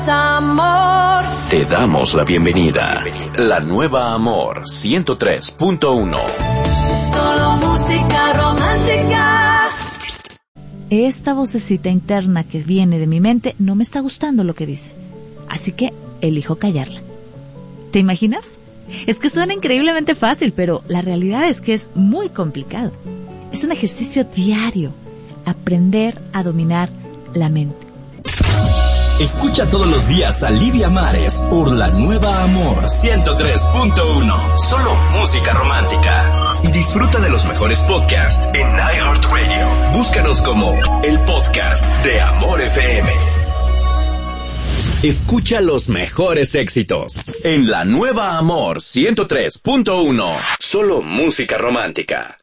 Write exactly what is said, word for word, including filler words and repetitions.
Amor. Te damos la bienvenida. La nueva Amor ciento tres punto uno. Solo música romántica. Esta vocecita interna que viene de mi mente no me está gustando lo que dice. Así que elijo callarla. ¿Te imaginas? Es que suena increíblemente fácil, pero la realidad es que es muy complicado. Es un ejercicio diario. Aprender a dominar la mente. Escucha todos los días a Lidia Mares por La Nueva Amor ciento tres punto uno. Solo música romántica. Y disfruta de los mejores podcasts en iHeartRadio. Búscanos como el podcast de Amor F M. Escucha los mejores éxitos en La Nueva Amor ciento tres punto uno. Solo música romántica.